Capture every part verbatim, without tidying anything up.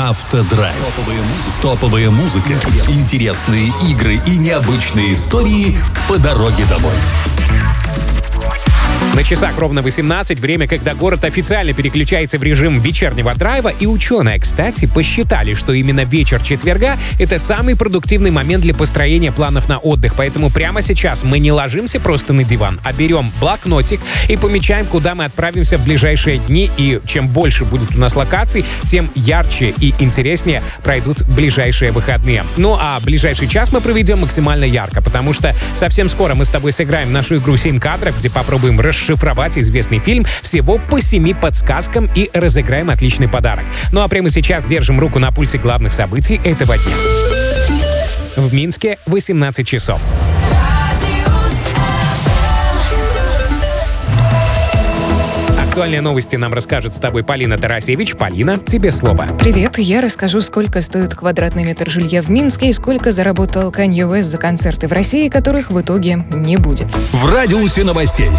Автодрайв. Топовая музыка, интересные игры и необычные истории по дороге домой. На часах ровно восемнадцать, время, когда город официально переключается в режим вечернего драйва, и ученые, кстати, посчитали, что именно вечер четверга — это самый продуктивный момент для построения планов на отдых. Поэтому прямо сейчас мы не ложимся просто на диван, а берем блокнотик и помечаем, куда мы отправимся в ближайшие дни. И чем больше будет у нас локаций, тем ярче и интереснее пройдут ближайшие выходные. Ну а ближайший час мы проведем максимально ярко, потому что совсем скоро мы с тобой сыграем нашу игру «семь кадров», где попробуем расшифровать известный фильм всего по семи подсказкам и разыграем отличный подарок. Ну а прямо сейчас держим руку на пульсе главных событий этого дня. В Минске восемнадцать часов. Актуальные новости нам расскажет с тобой Полина Тарасевич. Полина, тебе слово. Привет, я расскажу, сколько стоит квадратный метр жилья в Минске и сколько заработал Канье Уэст за концерты в России, которых в итоге не будет. В радиусе новостей.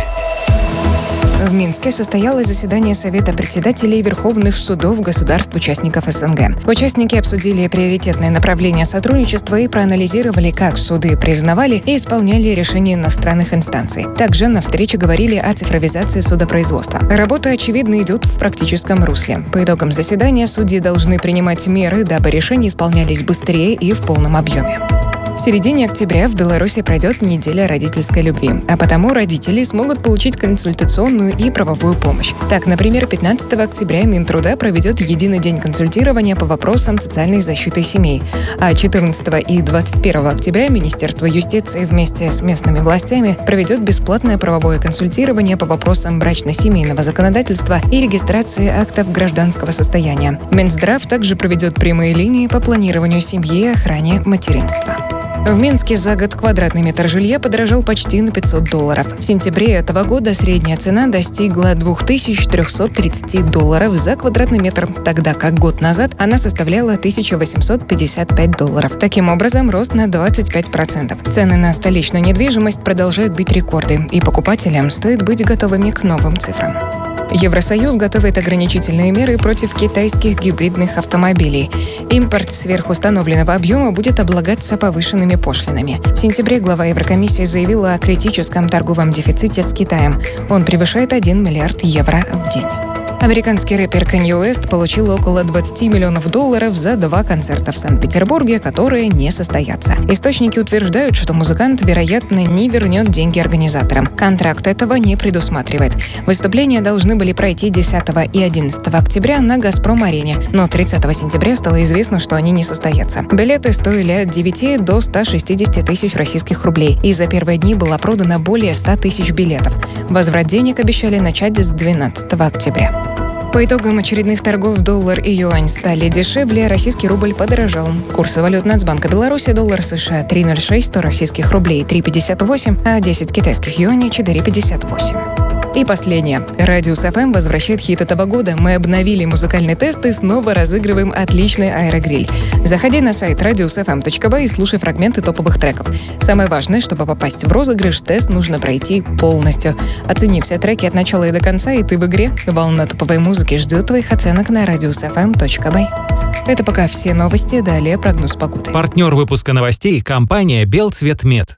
В Минске состоялось заседание Совета председателей Верховных судов государств-участников СНГ. Участники обсудили приоритетные направления сотрудничества и проанализировали, как суды признавали и исполняли решения иностранных инстанций. Также на встрече говорили о цифровизации судопроизводства. Работа, очевидно, идет в практическом русле. По итогам заседания судьи должны принимать меры, дабы решения исполнялись быстрее и в полном объеме. В середине октября в Беларуси пройдет неделя родительской любви, а потому родители смогут получить консультационную и правовую помощь. Так, например, пятнадцатого октября Минтруда проведет единый день консультирования по вопросам социальной защиты семей, а четырнадцатого и двадцать первого октября Министерство юстиции вместе с местными властями проведет бесплатное правовое консультирование по вопросам брачно-семейного законодательства и регистрации актов гражданского состояния. Минздрав также проведет прямые линии по планированию семьи и охране материнства. В Минске за год квадратный метр жилья подорожал почти на пятьсот долларов. В сентябре этого года средняя цена достигла две тысячи триста тридцать долларов за квадратный метр, тогда как год назад она составляла тысяча восемьсот пятьдесят пять долларов. Таким образом, рост на двадцать пять процентов. Цены на столичную недвижимость продолжают бить рекорды, и покупателям стоит быть готовыми к новым цифрам. Евросоюз готовит ограничительные меры против китайских гибридных автомобилей. Импорт сверхустановленного объема будет облагаться повышенными пошлинами. В сентябре глава Еврокомиссии заявила о критическом торговом дефиците с Китаем. Он превышает один миллиард евро в день. Американский рэпер Канье Уэст получил около двадцать миллионов долларов за два концерта в Санкт-Петербурге, которые не состоятся. Источники утверждают, что музыкант, вероятно, не вернет деньги организаторам. Контракт этого не предусматривает. Выступления должны были пройти десятого и одиннадцатого октября на «Газпром-арене», но тридцатого сентября стало известно, что они не состоятся. Билеты стоили от девяти до ста шестидесяти тысяч российских рублей, и за первые дни было продано более ста тысяч билетов. Возврат денег обещали начать с двенадцатого октября. По итогам очередных торгов доллар и юань стали дешевле, российский рубль подорожал. Курсы валют Нацбанка Беларуси: доллар США три ноль шесть, сто российских рублей три пятьдесят восемь, а десять китайских юаней четыре пятьдесят восемь. И последнее. Радиус эф эм возвращает хит этого года. Мы обновили музыкальный тест и снова разыгрываем отличный аэрогриль. Заходи на сайт радиус эф эм точка бай и слушай фрагменты топовых треков. Самое важное, чтобы попасть в розыгрыш, тест нужно пройти полностью. Оцени все треки от начала и до конца, и ты в игре. Волна топовой музыки ждет твоих оценок на радиус эф эм точка бай. Это пока все новости. Далее прогноз погоды. Партнер выпуска новостей — компания «Белцветмет».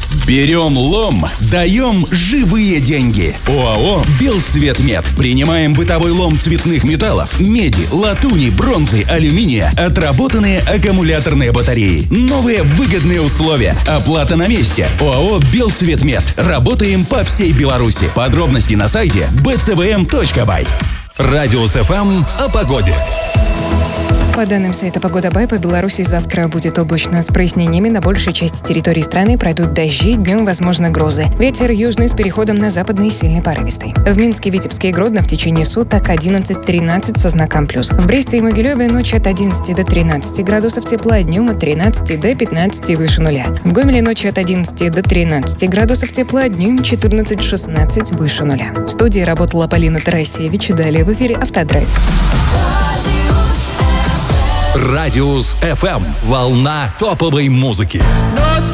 Берем лом, даем живые деньги. ОАО «Белцветмет». Принимаем бытовой лом цветных металлов, меди, латуни, бронзы, алюминия, отработанные аккумуляторные батареи. Новые выгодные условия. Оплата на месте. ОАО «Белцветмет». Работаем по всей Беларуси. Подробности на сайте би цэ вэ эм точка бай. Радиус эф эм о погоде. По данным сайта «Погода Бай», по Беларуси завтра будет облачно с прояснениями. На большей части территории страны пройдут дожди, днем возможны грозы. Ветер южный с переходом на западный и сильный порывистый. В Минске, Витебске и Гродно в течение суток одиннадцать-тринадцать со знаком плюс. В Бресте и Могилеве ночью от одиннадцати до тринадцати градусов тепла, днем от тринадцати до пятнадцати выше нуля. В Гомеле ночью от одиннадцати до тринадцати градусов тепла, днем четырнадцать-шестнадцать выше нуля. В студии работала Полина Тарасевич. Далее в эфире «Автодрайв». Радиус эф эм. Волна топовой музыки.